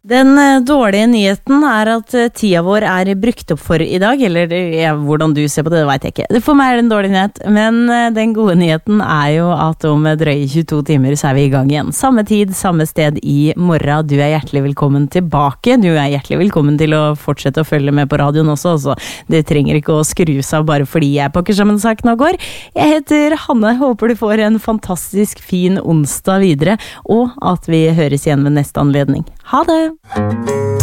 Den dårlige nyheten at tida vår brukt opp for I dag, eller hvordan du ser på det vet jeg ikke. For meg det en dårlig nyhet, men den gode nyheten jo at om drøye 22 timer så vi I gang igjen. Samme tid, samme sted I morgen. Du hjertelig velkommen tilbake. Du hjertelig velkommen til å fortsette å følge med på radioen også, så det trenger ikke å skru seg bare fordi jeg pakker sammen saken og går. Jeg heter Hanne, håper du får en fantastisk fin onsdag videre, og at vi høres igjen ved neste anledning. Ha det!